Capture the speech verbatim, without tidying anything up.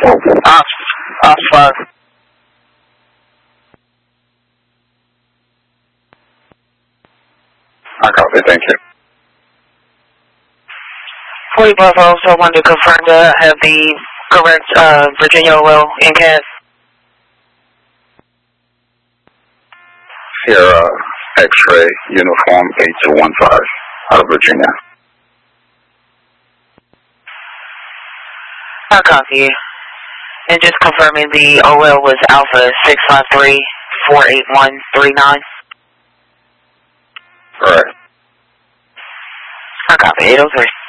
Off, off five. I copy, thank you. forty Bravo, also wanted to confirm to have the correct uh, Virginia O L in C A D. Sierra X-ray uniform eight two one five out of Virginia. I copy. And just confirming the O L was Alpha six five three four eight one three nine. Correct. I copy. eight oh three.